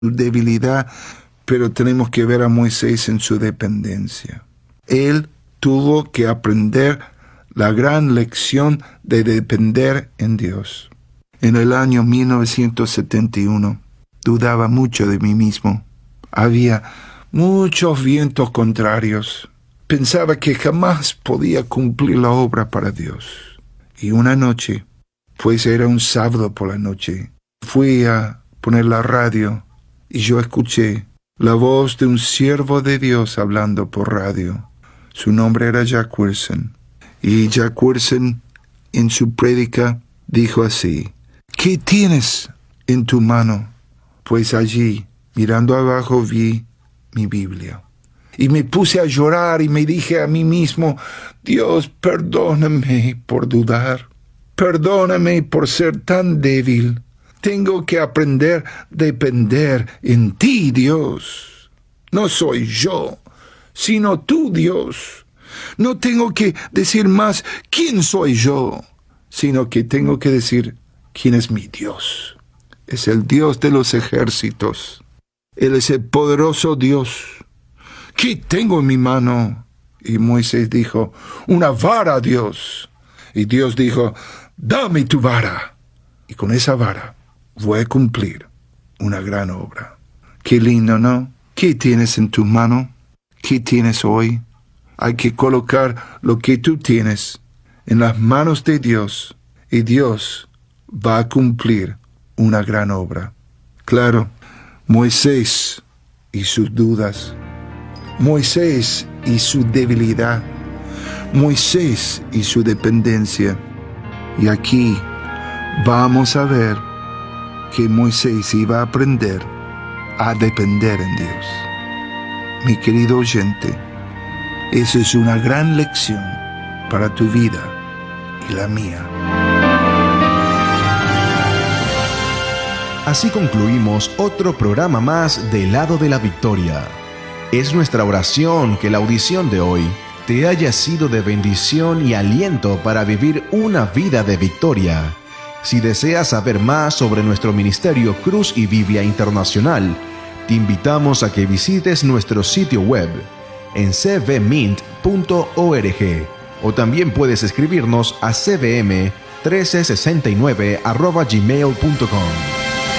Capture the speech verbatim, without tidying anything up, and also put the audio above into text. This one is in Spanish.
su debilidad, pero tenemos que ver a Moisés en su dependencia. Él tuvo que aprender la gran lección de depender en Dios. En el año mil novecientos setenta y uno, dudaba mucho de mí mismo. Había muchos vientos contrarios. Pensaba que jamás podía cumplir la obra para Dios. Y una noche, pues era un sábado por la noche, fui a poner la radio y yo escuché la voz de un siervo de Dios hablando por radio. Su nombre era Jack Wilson. Y Jack Wilson, en su prédica, dijo así: ¿qué tienes en tu mano? Pues allí, mirando abajo, vi mi Biblia. Y me puse a llorar y me dije a mí mismo: Dios, perdóname por dudar. Perdóname por ser tan débil. Tengo que aprender a depender en ti, Dios. No soy yo, sino tú, Dios. No tengo que decir más quién soy yo, sino que tengo que decir quién es mi Dios. Es el Dios de los ejércitos. Él es el poderoso Dios. ¿Qué tengo en mi mano? Y Moisés dijo: una vara, Dios. Y Dios dijo: dame tu vara. Y con esa vara voy a cumplir una gran obra. Qué lindo, ¿no? ¿Qué tienes en tu mano? ¿Qué tienes hoy? Hay que colocar lo que tú tienes en las manos de Dios, y Dios va a cumplir una gran obra. Claro, Moisés y sus dudas, Moisés y su debilidad, Moisés y su dependencia. Y aquí vamos a ver que Moisés iba a aprender a depender en Dios. Mi querido oyente, esa es una gran lección para tu vida y la mía. Así concluimos otro programa más del Lado de la Victoria. Es nuestra oración que la audición de hoy te haya sido de bendición y aliento para vivir una vida de victoria. Si deseas saber más sobre nuestro ministerio Cruz y Biblia Internacional, te invitamos a que visites nuestro sitio web en c v mint punto org, o también puedes escribirnos a c v m mil trescientos sesenta y nueve arroba gmail punto com.